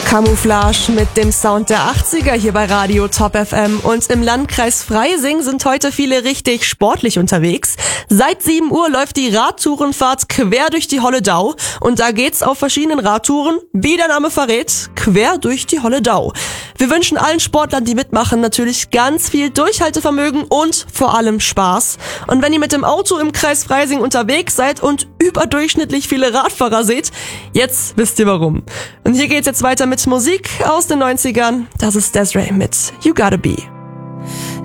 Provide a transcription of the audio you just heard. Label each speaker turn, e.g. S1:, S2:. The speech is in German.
S1: Camouflage mit dem Sound der 80er hier bei Radio Top FM. Und im Landkreis Freising sind heute viele richtig sportlich unterwegs. Seit 7 Uhr läuft die Radtourenfahrt quer durch die Holledau. Und da geht's auf verschiedenen Radtouren, wie der Name verrät, quer durch die Holledau. Wir wünschen allen Sportlern, die mitmachen, natürlich ganz viel Durchhaltevermögen und vor allem Spaß. Und wenn ihr mit dem Auto im Kreis Freising unterwegs seid und überdurchschnittlich viele Radfahrer seht, jetzt wisst ihr warum. Und hier geht's jetzt weiter mit Musik aus den 90ern. Das ist Des'ree mit You Gotta Be.